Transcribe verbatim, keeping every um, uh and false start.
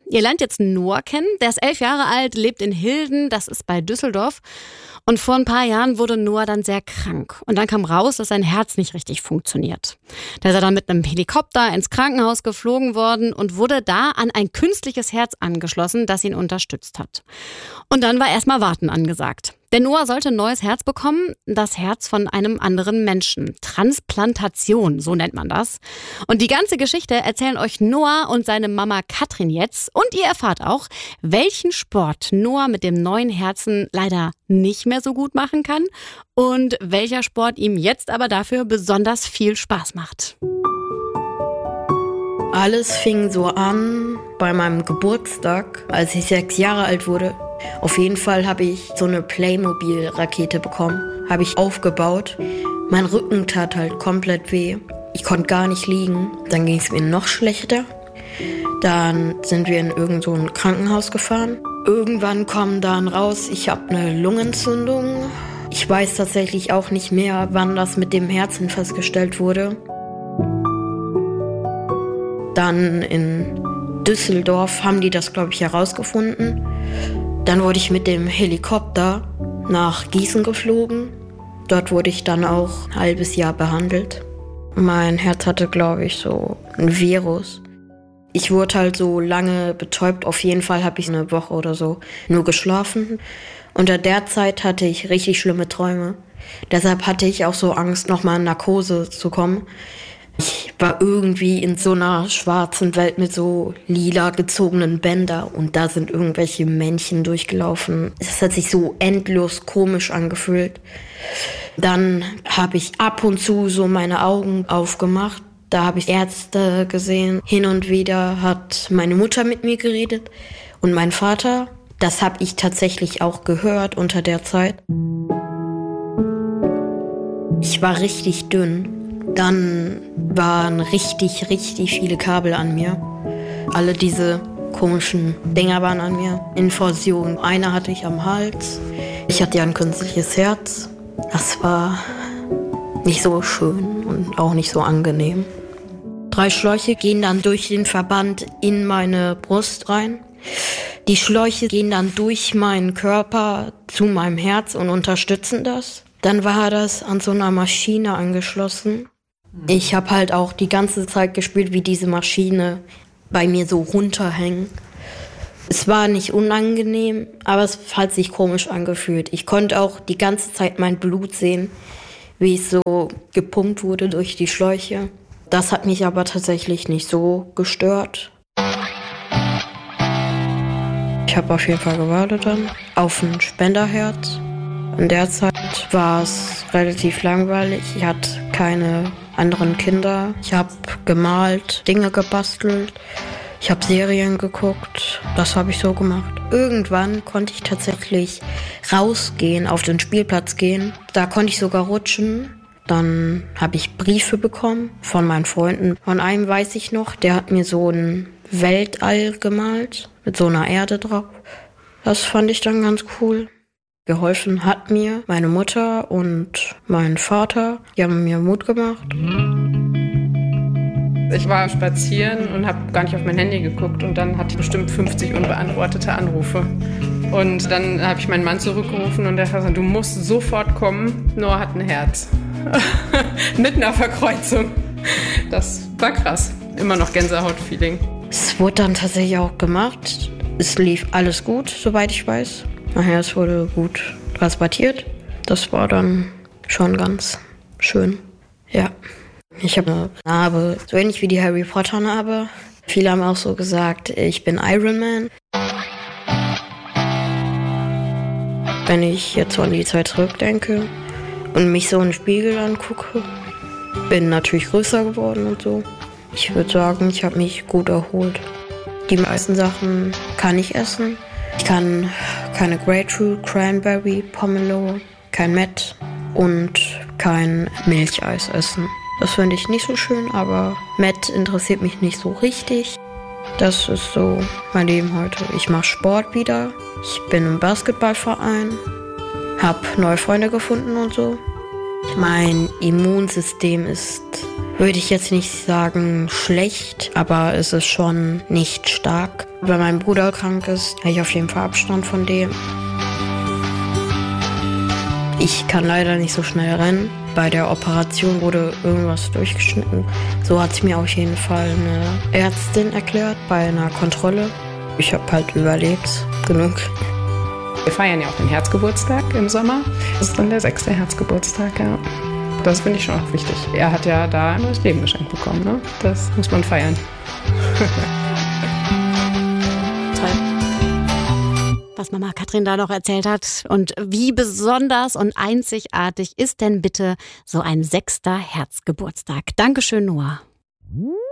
Ihr lernt jetzt Noah kennen. Der ist elf Jahre alt, lebt in Hilden, das ist bei Düsseldorf. Und vor ein paar Jahren wurde Noah dann sehr krank. Und dann kam raus, dass sein Herz nicht richtig funktioniert. Da ist er dann mit einem Helikopter ins Krankenhaus geflogen worden und wurde da an ein künstliches Herz angeschlossen, das ihn unterstützt hat. Und dann war erstmal Warten angesagt. Denn Noah sollte ein neues Herz bekommen, das Herz von einem anderen Menschen. Transplantation, so nennt man das. Und die ganze Geschichte erzählen euch Noah und seine Mama Katrin jetzt. Und ihr erfahrt auch, welchen Sport Noah mit dem neuen Herzen leider nicht mehr so gut machen kann und welcher Sport ihm jetzt aber dafür besonders viel Spaß macht. Alles fing so an bei meinem Geburtstag, als ich sechs Jahre alt wurde. Auf jeden Fall habe ich so eine Playmobil-Rakete bekommen, habe ich aufgebaut. Mein Rücken tat halt komplett weh. Ich konnte gar nicht liegen. Dann ging es mir noch schlechter. Dann sind wir in irgend so ein Krankenhaus gefahren. Irgendwann kam dann raus, ich habe eine Lungenentzündung. Ich weiß tatsächlich auch nicht mehr, wann das mit dem Herzen festgestellt wurde. Dann in Düsseldorf haben die das, glaube ich, herausgefunden. Dann wurde ich mit dem Helikopter nach Gießen geflogen. Dort wurde ich dann auch ein halbes Jahr behandelt. Mein Herz hatte, glaube ich, so ein Virus. Ich wurde halt so lange betäubt. Auf jeden Fall habe ich eine Woche oder so nur geschlafen. Unter der Zeit hatte ich richtig schlimme Träume. Deshalb hatte ich auch so Angst, nochmal in Narkose zu kommen. Ich war irgendwie in so einer schwarzen Welt mit so lila gezogenen Bändern und da sind irgendwelche Männchen durchgelaufen. Es hat sich so endlos komisch angefühlt. Dann habe ich ab und zu so meine Augen aufgemacht. Da habe ich Ärzte gesehen. Hin und wieder hat meine Mutter mit mir geredet und mein Vater. Das habe ich tatsächlich auch gehört unter der Zeit. Ich war richtig dünn. Dann waren richtig, richtig viele Kabel an mir. Alle diese komischen Dinger waren an mir. Infusion. Eine hatte ich am Hals. Ich hatte ja ein künstliches Herz. Das war nicht so schön und auch nicht so angenehm. Drei Schläuche gehen dann durch den Verband in meine Brust rein. Die Schläuche gehen dann durch meinen Körper zu meinem Herz und unterstützen das. Dann war das an so einer Maschine angeschlossen. Ich habe halt auch die ganze Zeit gespürt, wie diese Maschine bei mir so runterhängt. Es war nicht unangenehm, aber es hat sich komisch angefühlt. Ich konnte auch die ganze Zeit mein Blut sehen, wie es so gepumpt wurde durch die Schläuche. Das hat mich aber tatsächlich nicht so gestört. Ich habe auf jeden Fall gewartet dann auf ein Spenderherz. In der Zeit war es relativ langweilig. Ich hatte keine anderen Kinder. Ich habe gemalt, Dinge gebastelt. Ich habe Serien geguckt. Das habe ich so gemacht. Irgendwann konnte ich tatsächlich rausgehen, auf den Spielplatz gehen. Da konnte ich sogar rutschen. Dann habe ich Briefe bekommen von meinen Freunden. Von einem weiß ich noch, der hat mir so ein Weltall gemalt mit so einer Erde drauf. Das fand ich dann ganz cool. Geholfen hat mir meine Mutter und mein Vater. Die haben mir Mut gemacht. Ich war spazieren und habe gar nicht auf mein Handy geguckt und dann hatte ich bestimmt fünfzig unbeantwortete Anrufe. Und dann habe ich meinen Mann zurückgerufen und der hat gesagt, du musst sofort kommen, Noah hat ein Herz. Mit einer Verkreuzung. Das war krass. Immer noch Gänsehaut-Feeling. Es wurde dann tatsächlich auch gemacht. Es lief alles gut, soweit ich weiß. Nachher, es wurde gut transportiert. Das war dann schon ganz schön. Ja. Ich habe eine Narbe, so ähnlich wie die Harry Potter Narbe. Viele haben auch so gesagt, ich bin Iron Man. Wenn ich jetzt so an die Zeit zurückdenke und mich so in den Spiegel angucke, bin natürlich größer geworden und so. Ich würde sagen, ich habe mich gut erholt. Die meisten Sachen kann ich essen. Ich kann keine Grapefruit, Cranberry, Pomelo, kein Mett und kein Milcheis essen. Das finde ich nicht so schön, aber Mett interessiert mich nicht so richtig. Das ist so mein Leben heute. Ich mache Sport wieder. Ich bin im Basketballverein. Hab neue Freunde gefunden und so. Mein Immunsystem ist Würde ich jetzt nicht sagen schlecht, aber es ist schon nicht stark. Wenn mein Bruder krank ist, habe ich auf jeden Fall Abstand von dem. Ich kann leider nicht so schnell rennen. Bei der Operation wurde irgendwas durchgeschnitten. So hat es mir auf jeden Fall eine Ärztin erklärt bei einer Kontrolle. Ich habe halt überlebt, genug. Wir feiern ja auch den Herzgeburtstag im Sommer. Das ist dann der sechste Herzgeburtstag, ja. Das finde ich schon auch wichtig. Er hat ja da ein neues Leben geschenkt bekommen, ne? Das muss man feiern. Toll. Was Mama Katrin da noch erzählt hat. Und wie besonders und einzigartig ist denn bitte so ein sechster Herzgeburtstag? Dankeschön, Noah.